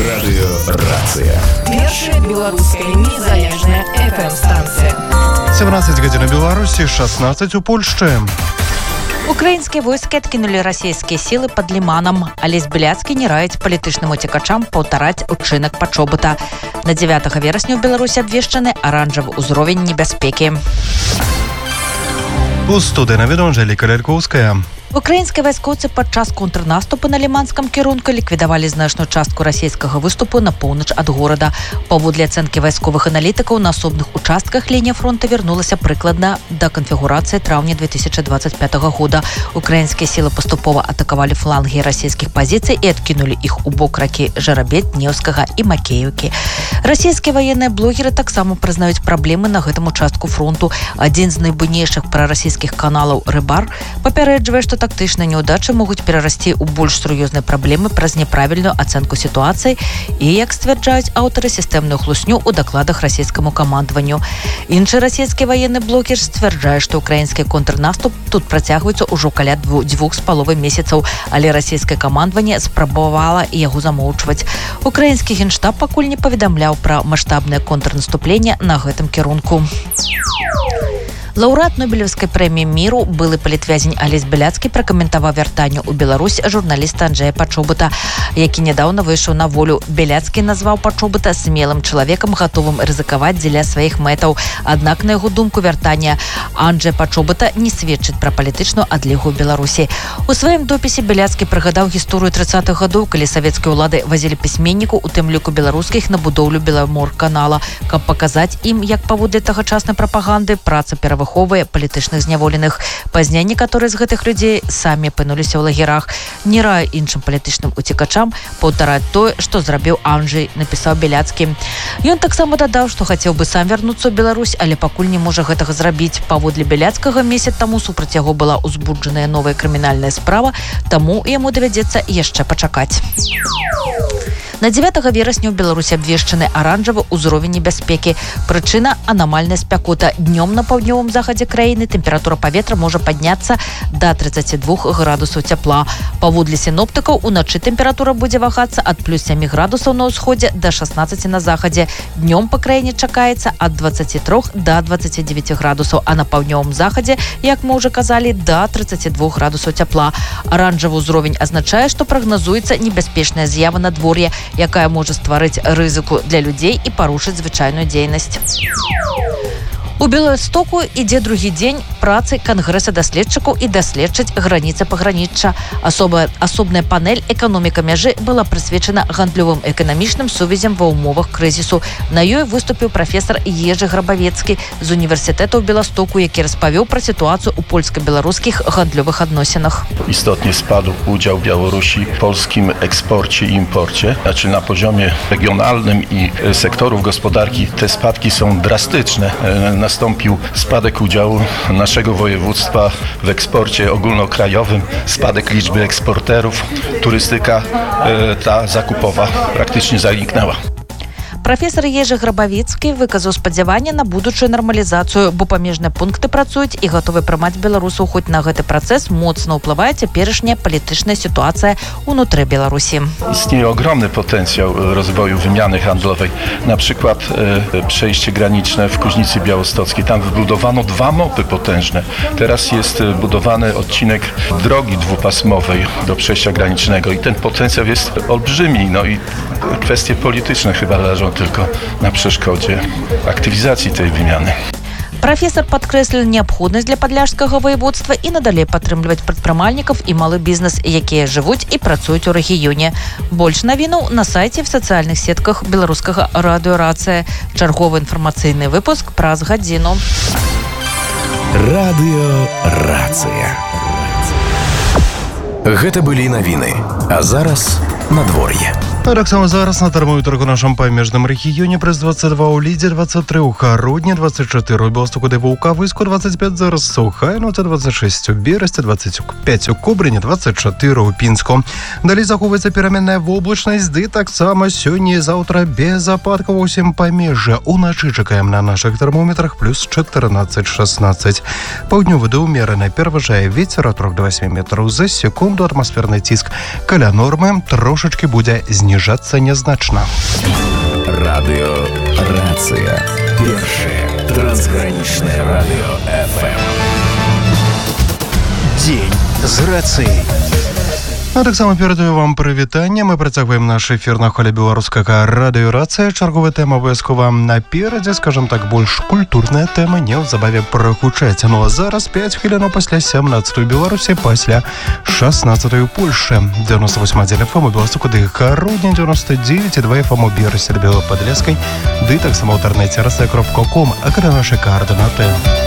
Радыёрацыя. Першая беларуская незалежная FM-станція. 17 гадзін у Беларусі, 16 у Польшчы. Украінскія войскі адкінулі расійскія сілы пад Ліманам, але Збіляцкі не раіць палітычным уцекачам паўтараць учынак Пачобута. На 9 верасня ў Беларусі абвешчаны аранжавы ўзровень небяспекі. У студыі наведом Анжэліка Лялькоўская. Украінскія вайскоўцы падчас контрнаступу на ліманскім кірунку ліквідавалі значную частку расійскага выступу на поўнач ад горада. Паводле ацэнкі вайсковых аналітыкаў, на асобных участках лінія фронта вярнулася прыкладна да канфігурацыі траўня 2025 года. Украінскія сілы паступова атакавалі флангі расійскіх пазіцый і адкінулі іх у бок ракі Жарабет, Неўскага і Макеевкі. Расійскія ваенныя блогеры таксама прызнаюць праблемы на гэтым участку фронту. Адзін з найбуйнейшых прарасійскіх каналаў «Рыбар» папярэджвае, што тактычныя няўдачы могуць перарасці ў больш сур'ёзныя праблемы праз няправільную ацэнку сітуацыі і, як сцвярджаюць аўтары, сістэмную хлусню ў дакладах расійскаму камандаванню. Іншы расійскі ваенны блогер сцвярджае, што украінскі контрнаступ тут працягваецца ўжо каля 2,5 месяцаў, але расійскае камандаванне спрабавала яго замоўчваць. Украінскі генштаб пакуль не паведамляў пра маштабнае контрнаступленне на гэтым кірунку. Лаўрэат Нобелеўскай прэміі міру, былы палітвязень Алесь Збіляцкі пракаментаваў вяртанне ў Беларусь журналіста Анджэя Пачобута, які нядаўна выйшаў на волю. Збіляцкі назваў Пачобута смелым чалавекам, гатовым рызыкаваць дзеля сваіх мэтаў. Аднак, на яго думку, вяртанне Анджэя Пачобута не сведчыць пра палітычную адлігу ў Беларусі. У сваім допісе Збіляцкі прыгадаў гісторыю 30-х гадоў, калі савецкія ўлады вазілі пісьменніку, у тым ліку беларускіх, на будоўлю Беламорканала, каб паказаць ім, як паводле тагачаснай прапаганды праца перавыхоўвае палітычных зняволеных. Пазней некаторыя з гэтых людзей самі апынуліся ў лагерах. Не раю іншым палітычным уцекачам паўтараць тое, што зрабіў Анджэй, напісаў Збіляцкі. Ён таксама дадаў, што хацеў бы сам вярнуцца ў Беларусь, але пакуль не можа гэтага зрабіць. Паводле Збіляцкага, месяц таму супраць яго была ўзбуджаная новая крымінальная справа, таму яму давядзецца яшчэ пачакаць. На 9 верасня ў Беларусі абвешчаны аранжавы ўзровень небяспекі. Прычына – анамальная спякота. Днём на паўднёвым захадзе краіны тэмпература паветра можа падняцца да 32 градусаў цяпла. Паводле сіноптыкаў, уначы тэмпература будзе вагацца ад плюс 7 градусаў на ўсходзе да 16 на захадзе. Днём па краіне чакаецца ад 23 да 29 градусаў, а на паўднёвым захадзе, як мы ўжо казалі, да 32 градусаў цяпла. Аранжавы ўзровень азначае, што прагназуецца небяспечная з'ява надвор'я, якая можа стварыць рызыку для людзей і парушыць звычайную дзейнасць. У Беластоку ідзе другі дзень працы Кангрэса даследчыкаў і даследчыць граніцы пагранічча. Асобная панель «Эканоміка мяжы» была прысвечана гандлёвым эканамічным сувязям ва ўмовах крызісу. На ёй выступіў прафесар Ежы Грабавецкі з універсітэта ў Беластоку, які распавёў пра сітуацыю ў польска-беларускіх гандлёвых адносінах. Istotnie spadł udział Białorusi w polskim eksporcie i imporcie. Znaczy na poziomie regionalnym i sektorów gospodarki te spadki są drastyczne. Nastąpił spadek udziału naszego województwa w eksporcie ogólnokrajowym, spadek liczby eksporterów, turystyka ta zakupowa praktycznie zaniknęła. Прафесор Ежы Грабавецкі выказаў спадзяванне на будучую нармалізацыю, бо памежныя пункты працуюць і гатовы прымаць беларусаў, хоць на гэты працэс моцна ўплывае цяперашняя палітычная сітуацыя ўнутры Беларусі. Istnieje ogromny potencjał rozwoju wymiany handlowej. Na przykład przejście graniczne w Kuźnicy Białostockiej. Tam wybudowano 2 mopy potężne. Teraz jest budowany odcinek drogi dwupasmowej do przejścia granicznego i ten potencjał jest olbrzymi. No i kwestie polityczne chyba leżą tylko na przeszkodzie aktywizacji tej wymiany. Прафесар падкрэсліў неабходнасць для падляшскага воеводства і надалей падтрымліваць прадпрымальнікаў і малы бізнес, якія жывуць і працуюць у рэгіёне. Больш навінаў на сайце в сацыяльных сетках беларускага радыёрацыя. Чарговы інфармацыйны выпуск праз гадзіну. Радыёрацыя. Гэта былі навіны. А зараз надвор'е. Так само зараз на тэрмометрах у нашым памежным рэгіёне прыз 22 ў Лідзе, 23 ў Хародні, 24 ў Беластоку ды Ваўкавыску, 25 зараз Сухая, 26 у Берасці, 25 у Кобрыні, 24 ў Пінску. Далей захоўваецца пераменная воблачнасць, ды таксама сёння і заўтра без ападкаў ва ўсім памежжа. Уначы чакаем на нашых тэрмометрах плюс 14-16. Паўднёвы да ўмераны пераважае вецер ад 3 до 8 метраў за секунду, атмасферны ціск каля нормы трошачкі будзе зніжацца. зніжацца нязначна. Радиорация. Первое трансграничное радио ФМ. День з рацыяй. Ну, таксама перадаю вам прывітанне. Мы працягваем наш эфір на холе беларускага радыёрацыя. Чарговая тэма абавязкова наперадзе, скажам так, больш культурная тэма неўзабаве прагучаць. Ну а зараз 5 хвілінаў пасля 17-й Беларусі, пасля 16-й Польшчы. 98,1 FM у Беластоку, ды Гародня, 99,2 FM у Берасці, Белападлескай, ды таксама ў інтэрнэце rasaya.com, а каля нашы координаты.